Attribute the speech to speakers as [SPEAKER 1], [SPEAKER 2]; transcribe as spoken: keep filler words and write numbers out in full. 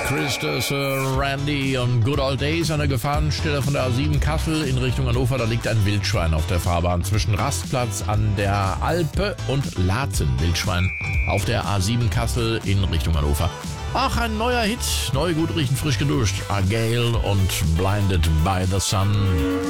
[SPEAKER 1] Christus, Randy und Good Old Days an der Gefahrenstelle von der A sieben Kassel in Richtung Hannover. Da liegt ein Wildschwein auf der Fahrbahn zwischen Rastplatz an der Alpe und Laatzen. Wildschwein auf der A sieben Kassel in Richtung Hannover. Ach, ein neuer Hit. Neu, gut riechen, frisch geduscht. Agail und Blinded by the Sun.